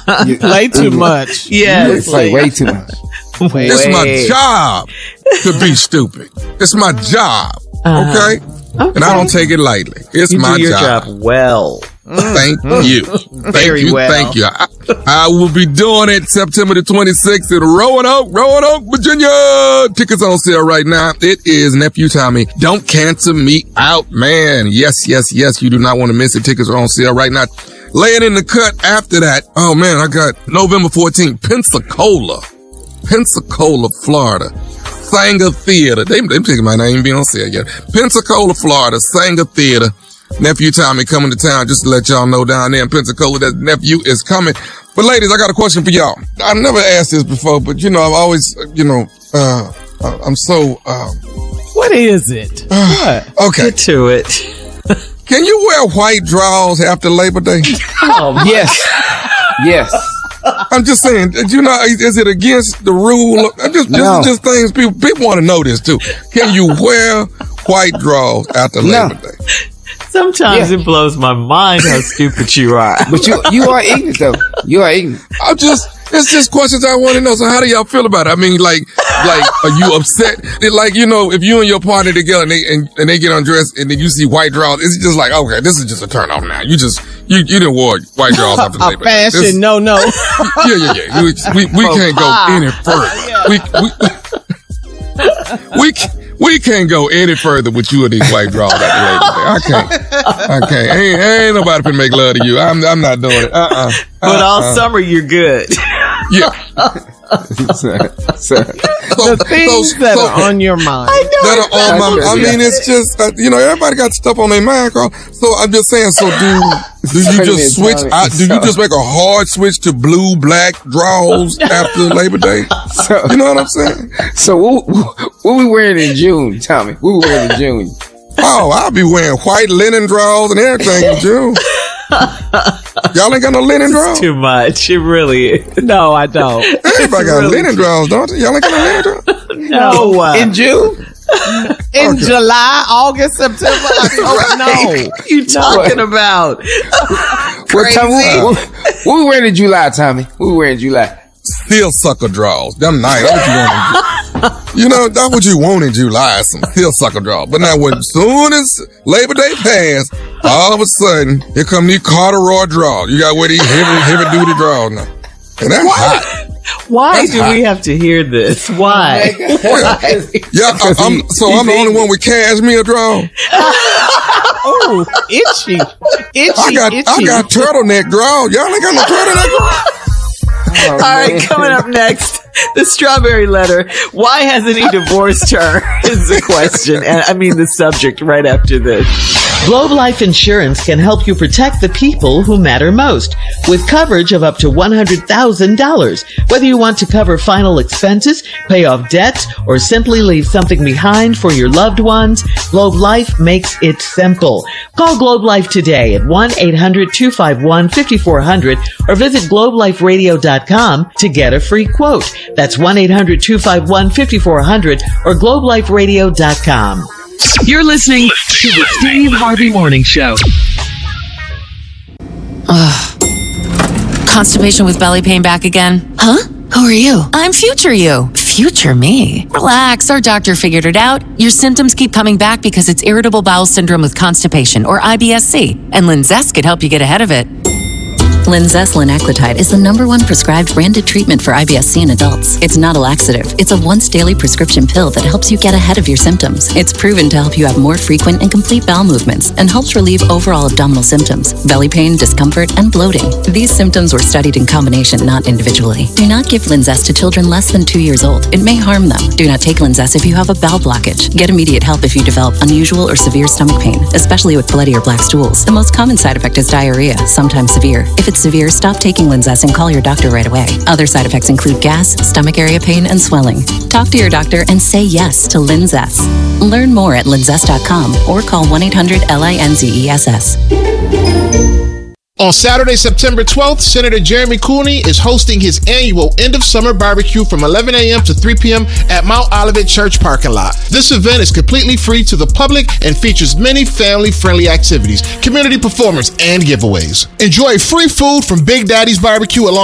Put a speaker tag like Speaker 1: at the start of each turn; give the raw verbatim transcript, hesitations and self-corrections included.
Speaker 1: You play too much.
Speaker 2: Yeah,
Speaker 3: You play way too much.
Speaker 2: Way.
Speaker 4: It's my job to be stupid. It's my job.
Speaker 2: Uh,
Speaker 4: Okay?
Speaker 2: okay.
Speaker 4: And I don't take it lightly. It's
Speaker 2: You
Speaker 4: my
Speaker 2: do your
Speaker 4: job.
Speaker 2: job well.
Speaker 4: Thank you. Thank
Speaker 2: Very
Speaker 4: you.
Speaker 2: well.
Speaker 4: Thank you. I, I will be doing it September the twenty-sixth in Roanoke, Roanoke, Virginia. Tickets on sale right now. It is Nephew Tommy. Don't cancel me out, man. Yes, yes, yes. You do not want to miss it. Tickets are on sale right now. Laying in the cut after that. Oh man, I got November fourteenth, Pensacola, Pensacola, Florida. Sanger Theater. They, they tickets might not even be on sale yet. Pensacola, Florida, Sanger Theater. Nephew Tommy coming to town, just to let y'all know down there in Pensacola that nephew is coming. But ladies, I got a question for y'all. I've never asked this before, but you know, I've always, you know, uh, I'm so, um,
Speaker 1: What is it? What?
Speaker 4: okay.
Speaker 2: Get to it.
Speaker 4: Can you wear white drawers after Labor Day?
Speaker 2: Oh,
Speaker 3: Yes. Yes.
Speaker 4: I'm just saying, you know, is it against the rule? I'm just,
Speaker 3: No.
Speaker 4: this is just things people, people want to know this too. Can you wear white drawers after
Speaker 3: No.
Speaker 4: Labor Day?
Speaker 2: sometimes
Speaker 3: Yeah.
Speaker 2: it blows my mind how stupid you are.
Speaker 3: But you you are ignorant though. You are ignorant.
Speaker 4: I'm just, it's just questions I want to know. So how do y'all feel about it? I mean, like, like, are you upset? It, like, you know, if you and your partner together and they, and, and they get undressed and then you see white drawers, it's just like, okay, this is just a turn off now. You just, you, you didn't wear white drawers after
Speaker 1: A
Speaker 4: Labor Day.
Speaker 1: fashion,
Speaker 4: This-
Speaker 1: no, no.
Speaker 4: Yeah, yeah, yeah. We, we, we can't go any further. We, we, we, we can't go any further with you and these white drawers after Labor Day. I can't. I can't. Ain't, ain't nobody finna make love to you. I'm, I'm not doing it. Uh-uh.
Speaker 2: But all
Speaker 4: Uh-uh.
Speaker 2: summer you're good.
Speaker 4: Yeah.
Speaker 3: Sir, sir.
Speaker 4: So,
Speaker 1: The things
Speaker 4: so-
Speaker 1: that
Speaker 4: so-
Speaker 1: are on your mind.
Speaker 4: that are on my, I
Speaker 3: Yeah.
Speaker 4: mean, it's just, uh, you know, everybody got stuff on their mind, Carl. So I'm just saying, so do, do you
Speaker 3: Sorry,
Speaker 4: just switch,
Speaker 3: sorry,
Speaker 4: out, do you
Speaker 3: sorry.
Speaker 4: just make a hard switch to blue, black draws after Labor Day?
Speaker 3: So,
Speaker 4: You know what I'm saying?
Speaker 3: so what, what we wearing in June, Tommy? What we wearing in June?
Speaker 4: Oh, I'll be wearing white linen draws and everything in June. Y'all ain't got no linen draws?
Speaker 2: Too much. It really is.
Speaker 1: No, I don't.
Speaker 4: Everybody got
Speaker 2: really
Speaker 4: linen draws, don't you? Y'all ain't got no linen draws?
Speaker 2: No. uh,
Speaker 3: In June?
Speaker 1: In
Speaker 4: Okay.
Speaker 1: July, August, September, October, no.
Speaker 2: what you talking about?
Speaker 3: What time? What, what, what we wearing in July, Tommy? What we wearing in July?
Speaker 4: Steel sucker draws. Them nice. That's what you want in Ju- You know, that's what you want in July, some steel sucker draws. But now when soon as Labor Day passed, all of a sudden, here come these corduroy draws. You got to wear these heavy, heavy duty draws now. And that's hot.
Speaker 2: Why
Speaker 4: That's
Speaker 2: do
Speaker 4: hot.
Speaker 2: we have to hear this? Why?
Speaker 4: Yeah, I, I'm, so I'm the only one with cashmere draws.
Speaker 1: Oh, itchy. Itchy,
Speaker 4: I got,
Speaker 1: itchy.
Speaker 4: I got turtleneck draws. Y'all ain't got no turtleneck draws.
Speaker 3: Oh,
Speaker 2: All right, coming up next, the strawberry letter. Why hasn't he divorced her? Is the question. And I mean the subject right after this.
Speaker 5: Globe Life Insurance can help you protect the people who matter most with coverage of up to one hundred thousand dollars. Whether you want to cover final expenses, pay off debts, or simply leave something behind for your loved ones, Globe Life makes it simple. Call Globe Life today at one eight hundred two five one five four zero zero or visit globe life radio dot com to get a free quote. That's one eight hundred two five one five four zero zero or globe life radio dot com.
Speaker 6: You're listening to the Steve Harvey Morning Show.
Speaker 7: Constipation with belly pain back again? Huh? Who are you? I'm future you. Future me? Relax, our doctor figured it out. Your symptoms keep coming back because it's irritable bowel syndrome with constipation, or I B S C, and Linzess could help you get ahead of it.
Speaker 8: Linzess linaclotide is the number one prescribed branded treatment for I B S C in adults. It's not a laxative. It's a once daily prescription pill that helps you get ahead of your symptoms. It's proven to help you have more frequent and complete bowel movements and helps relieve overall abdominal symptoms, belly pain, discomfort, and bloating. These symptoms were studied in combination, not individually. Do not give Linzess to children less than two years old. It may harm them. Do not take Linzess if you have a bowel blockage. Get immediate help if you develop unusual or severe stomach pain, especially with bloody or black stools. The most common side effect is diarrhea, sometimes severe. If it's severe, stop taking Linzess and call your doctor right away. Other side effects include gas, stomach area pain, and swelling. Talk to your doctor and say yes to Linzess. Learn more at linzess dot com or call one eight hundred L I N Z E S S.
Speaker 9: On Saturday, September twelfth, Senator Jeremy Cooney is hosting his annual end-of-summer barbecue from eleven a.m. to three p.m. at Mount Olivet Church parking lot. This event is completely free to the public and features many family-friendly activities, community performance, and giveaways. Enjoy free food from Big Daddy's Barbecue along